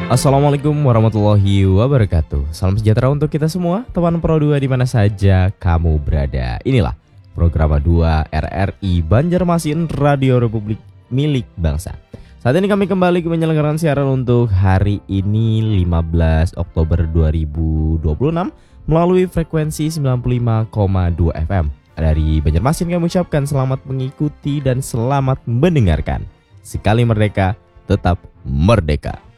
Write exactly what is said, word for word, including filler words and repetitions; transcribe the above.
Assalamualaikum warahmatullahi wabarakatuh. Salam sejahtera untuk kita semua, teman Pro dua di mana saja kamu berada. Inilah program dua R R I Banjarmasin Radio Republik Milik Bangsa. Saat ini kami kembali menyelenggarakan siaran untuk hari ini lima belas Oktober dua ribu dua puluh enam melalui frekuensi sembilan puluh lima koma dua F M. Dari Banjarmasin kami ucapkan selamat mengikuti dan selamat mendengarkan. Sekali merdeka, tetap merdeka.